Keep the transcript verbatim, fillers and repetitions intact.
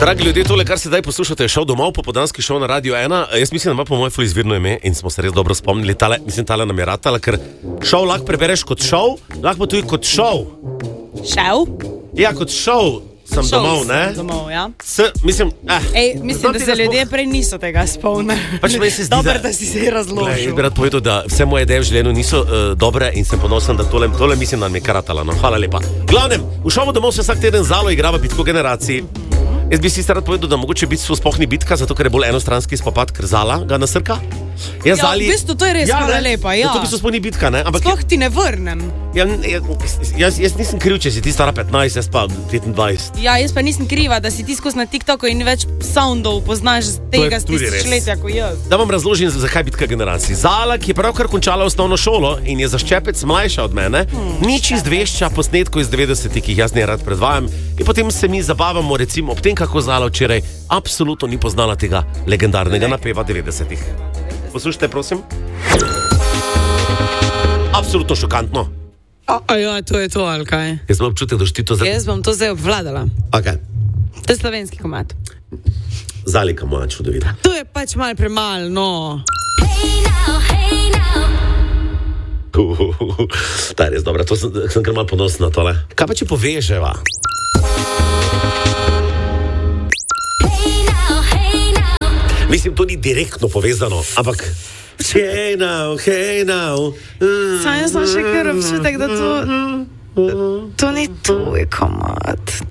Dragi ljudje, tole, kar se zdaj poslušate, je šov domov, popoldanski šov na Radio ena. Jaz mislim, da ima po mojem ful izvirno ime in smo se res dobro spomnili. Tale, mislim, tale nam je ratala, ker šov lahko prebereš kot šov, lahko tudi kot šov. Šov? Ja, kot šov sem Šov domov, ne? Domov, ja. S, mislim, eh. Ej, mislim, da se ljudje prej niso tega spomnili. Pač meni se zdi, Dobar, da- da si se razložil. Jaz bi rad povedal, da vse moje ideje v življenju niso uh, dobre in sem ponosen, da tole, tole mislim, da mi je karatala. No, hvala lepa. Glavnem, v šovu domov se vsak teden Zalo igrava bitko generacij. Jaz bi si rad povedal, da mogoče biti sploh ni bitka, zato ker je bolj enostranski spopad, ker Zala ga nasrka. Ja, v bistvu to je res hvala lepa, ja. To v bistvu sploh ni bitka, ne? Ampak Sploh ti ne vrnem. ja, jaz, jaz nisem kriv, če si ti stara petnajst, jaz pa petindvajset. Ja, jaz pa nisem kriva, da si ti skozi na TikToku in več soundov poznaš z tega tudi res. tisočletja kot jaz. Da vam razložim, zakaj bitka generacij. Zala, ki je pravkar končala osnovno šolo in je za ščepec mlajša od mene, hmm, nič izvešča posnetkov iz devetdesetih, ki jih jaz ne rad predvajam. In potem se mi zabavamo, recimo, ob tem, kako Zala včeraj absolutno ni poznala tega legendarnega napeva devetdesetih. Poslušajte, prosim. Absolutno šokantno. A, a ja, to je to, ali kaj? Jaz imam občutek, da ti to zdaj... Jaz bom to zdaj obvladala. Okay. To je slovenski komad. Zalika moja čudovita. To je pač malo premalo, no. Uh, ta je res dobra, to sem, sem kar malo ponosen na tole. Kaj pa če poveževa? Mislim, to ni direktno povezano, ampak hej now, hej now. Saj jaz sem še kar občutek, da to... To ni tvoj komad.